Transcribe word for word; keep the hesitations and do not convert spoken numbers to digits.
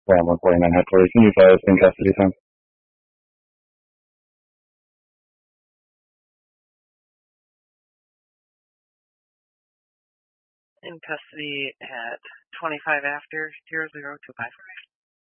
Ram one forty-nine headquarters. Can you tell us in custody time? In custody at twenty-five after zero zero two five.